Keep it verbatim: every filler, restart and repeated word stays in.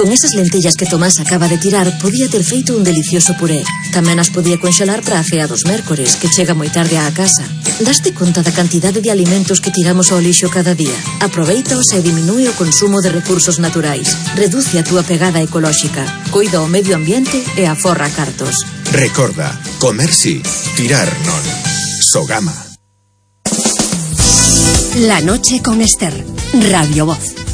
Con esas lentellas que Tomás acaba de tirar, podía ter feito un delicioso puré. Tamén as podía conxelar para a cea dos mércores, que chega moi tarde á casa. Daste conta da cantidade de alimentos que tiramos ao lixo cada día? Aproveitaos e diminúe o consumo de recursos naturais. Reduce a túa pegada ecolóxica. Coida o medio ambiente e aforra cartos. Recorda, comer sí, tirar non. Sogama. La noche con Esther. Radio Voz.